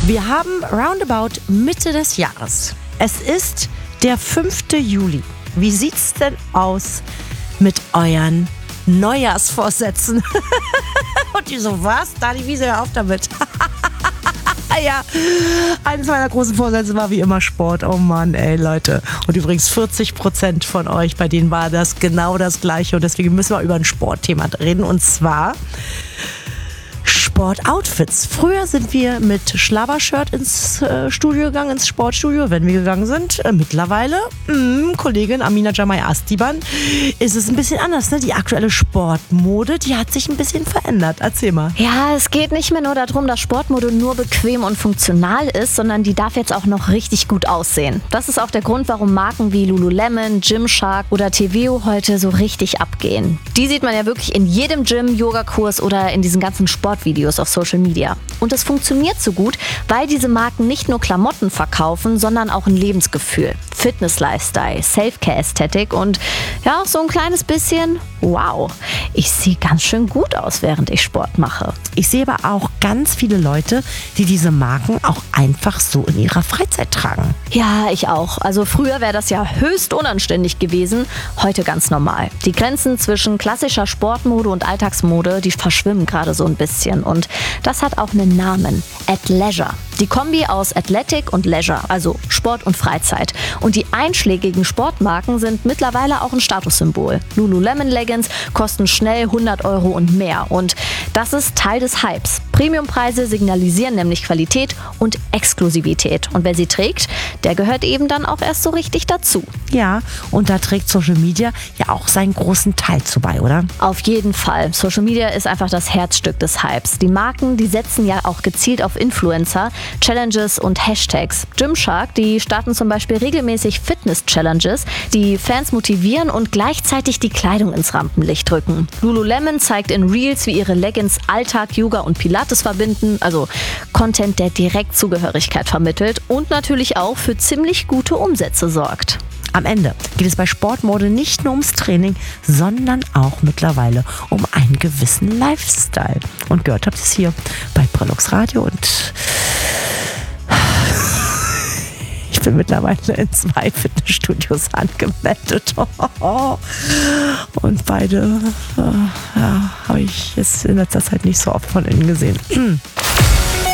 Wir haben roundabout Mitte des Jahres. Es ist der 5. Juli. Wie sieht's denn aus mit euren Neujahrsvorsätzen? Und die so, was? Dani Wiese, hör auf damit. Ja, eines meiner großen Vorsätze war wie immer Sport. Oh Mann, ey, Leute. Und übrigens 40% von euch, bei denen war das genau das Gleiche. Und deswegen müssen wir über ein Sportthema reden. Und zwar Sportoutfits. Früher sind wir mit Schlabbershirt ins Studio gegangen, ins Sportstudio, wenn wir gegangen sind. Mittlerweile, Kollegin Amina Jamai Astiban, ist es ein bisschen anders. Ne? Die aktuelle Sportmode, die hat sich ein bisschen verändert. Erzähl mal. Ja, es geht nicht mehr nur darum, dass Sportmode nur bequem und funktional ist, sondern die darf jetzt auch noch richtig gut aussehen. Das ist auch der Grund, warum Marken wie Lululemon, Gymshark oder Teveo heute so richtig abgehen. Die sieht man ja wirklich in jedem Gym, Yogakurs oder in diesen ganzen Sportvideos auf Social Media. Und es funktioniert so gut, weil diese Marken nicht nur Klamotten verkaufen, sondern auch ein Lebensgefühl, Fitness-Lifestyle, Self-Care-Ästhetik und ja, so ein kleines bisschen, wow, ich sehe ganz schön gut aus, während ich Sport mache. Ich sehe aber auch ganz viele Leute, die diese Marken auch einfach so in ihrer Freizeit tragen. Ja, ich auch. Also früher wäre das ja höchst unanständig gewesen, heute ganz normal. Die Grenzen zwischen klassischer Sportmode und Alltagsmode, die verschwimmen gerade so ein bisschen. Und das hat auch einen Namen, Athleisure. Die Kombi aus Athletic und Leisure, also Sport und Freizeit. Und die einschlägigen Sportmarken sind mittlerweile auch ein Statussymbol. Lululemon Leggings kosten schnell 100 € und mehr. Und das ist Teil des Hypes. Premiumpreise signalisieren nämlich Qualität und Exklusivität. Und wer sie trägt, der gehört eben dann auch erst so richtig dazu. Ja, und da trägt Social Media ja auch seinen großen Teil zu bei, oder? Auf jeden Fall. Social Media ist einfach das Herzstück des Hypes. Die Marken, die setzen ja auch gezielt auf Influencer, Challenges und Hashtags. Gymshark, die starten zum Beispiel regelmäßig Fitness-Challenges, die Fans motivieren und gleichzeitig die Kleidung ins Rampenlicht rücken. Lululemon zeigt in Reels, wie ihre Leggings Alltag, Yoga und Pilates verbinden, also Content, der direkt Zugehörigkeit vermittelt und natürlich auch für ziemlich gute Umsätze sorgt. Am Ende geht es bei Sportmode nicht nur ums Training, sondern auch mittlerweile um einen gewissen Lifestyle. Und gehört habt ihr es hier bei Brillux Radio und ich bin mittlerweile in 2 Fitnessstudios angemeldet. Und beide habe ich jetzt in letzter Zeit nicht so oft von innen gesehen.